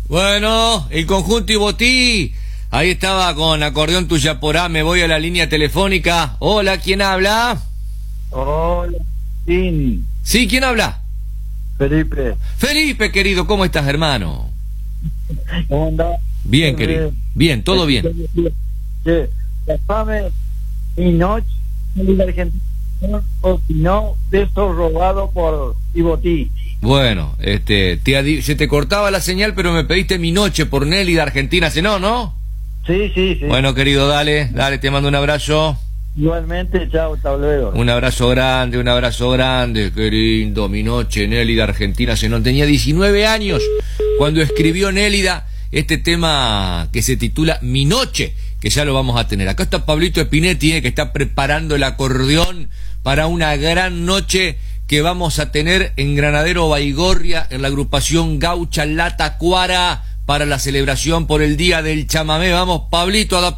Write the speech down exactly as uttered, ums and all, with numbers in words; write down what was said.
Bueno, el conjunto Ibotí. Ahí estaba con acordeón Tuyaporá. Me voy a la línea telefónica. Hola, ¿quién habla? Hola, sí. Sí, ¿quién habla? Felipe. Felipe, querido, ¿cómo estás, hermano? ¿Cómo andás? Bien, querido. Bien, todo bien. Que pasame mi noche en la Argentina, o si no, beso robado por Ibotí. Bueno, este, te adi- se te cortaba la señal, pero me pediste mi noche por Nelly de Argentina, ¿se no, no? Sí, sí, sí. Bueno, querido, dale, dale, te mando un abrazo. Igualmente, chao, hasta luego. Un abrazo grande, un abrazo grande, qué lindo, mi noche, Nélida Argentina, se no tenía diecinueve años cuando escribió Nélida este tema que se titula Mi Noche, que ya lo vamos a tener. Acá está Pablito Epinetti, eh, que está preparando el acordeón para una gran noche que vamos a tener en Granadero Baigorria, en la agrupación Gaucha La Tacuara, para la celebración por el Día del Chamamé. Vamos, Pablito, a